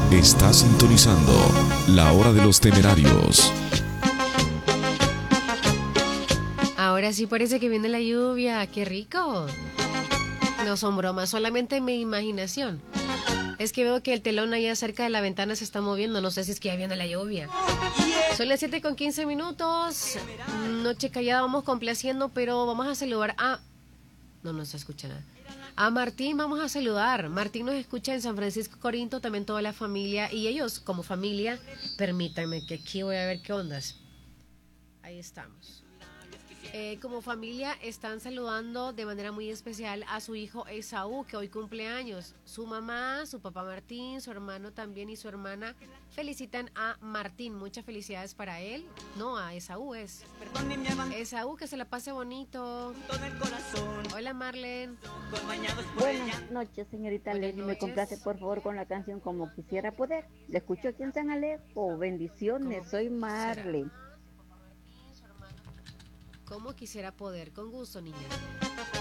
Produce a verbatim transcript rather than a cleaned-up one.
Está sintonizando La Hora de los Temerarios. Ahora sí parece que viene la lluvia. ¡Qué rico! No son bromas, solamente mi imaginación. Es que veo que el telón allá cerca de la ventana se está moviendo. No sé si es que ya viene la lluvia. Son las siete con quince minutos. Noche callada, vamos complaciendo, pero vamos a saludar a... No, no se escucha nada. A Martín vamos a saludar. Martín nos escucha en San Francisco, Corinto, también toda la familia. Y ellos, como familia, permítanme que aquí voy a ver qué ondas. Ahí estamos. Eh, como familia están saludando de manera muy especial a su hijo Esaú, que hoy cumple años. Su mamá, su papá Martín, su hermano también y su hermana felicitan a Martín. Muchas felicidades para él. No, a Esaú es. Esaú, que se la pase bonito. Hola, Marlene. Buenas noches, señorita Lenny. Me complace por favor con la canción Como Quisiera Poder. Le escucho aquí en San Alejo. Bendiciones, soy Marlene. Como quisiera poder, con gusto, niña.